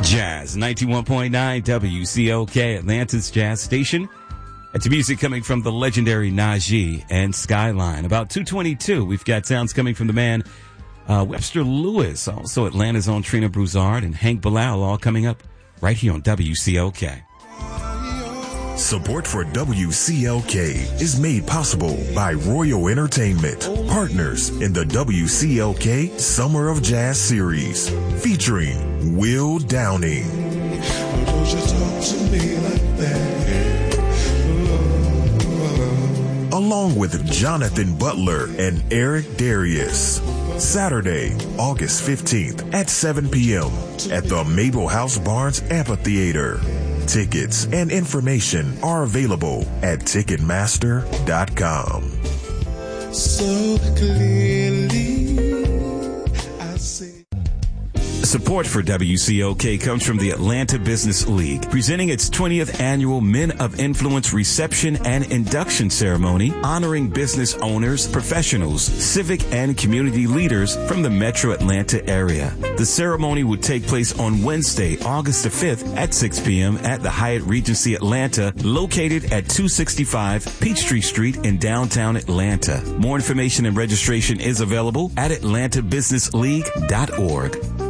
Jazz 91.9 WCOK, Atlanta's jazz station. It's music coming from the legendary Najee and Skyline. About 2:22, we've got sounds coming from the man Webster Lewis, also Atlanta's own Trina Broussard and Hank Bilal, all coming up right here on WCOK. Support for WCLK is made possible by Royal Entertainment, partners in the WCLK Summer of Jazz series, featuring Will Downing. Don't you talk to me like that. Along with Jonathan Butler and Eric Darius. Saturday, August 15th at 7 p.m. at the Mabel House Barnes Amphitheater. Tickets and information are available at Ticketmaster.com. So clearly, I see. Support for WCOK comes from the Atlanta Business League, presenting its 20th annual Men of Influence reception and induction ceremony, honoring business owners, professionals, civic and community leaders from the metro Atlanta area. The ceremony will take place on Wednesday, August the 5th at 6 p.m. at the Hyatt Regency Atlanta, located at 265 Peachtree Street in downtown Atlanta. More information and registration is available at atlantabusinessleague.org.